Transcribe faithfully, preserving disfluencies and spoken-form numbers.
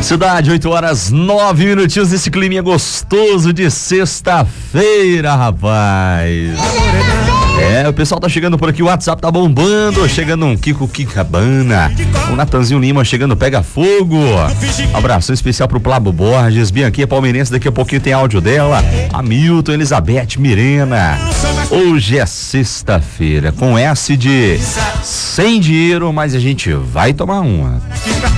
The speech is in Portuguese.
Cidade, oito horas, nove minutinhos, esse climinha gostoso de sexta-feira, rapaz. É, o pessoal tá chegando por aqui, o WhatsApp tá bombando, chegando um Kiko Kikabana, o Natanzinho Lima chegando, pega fogo. Abração especial pro Plabo Borges, Bianquinha palmeirense, daqui a pouquinho tem áudio dela, Hamilton, Elizabeth, Mirena. Hoje é sexta-feira, com S de sem dinheiro, mas a gente vai tomar uma.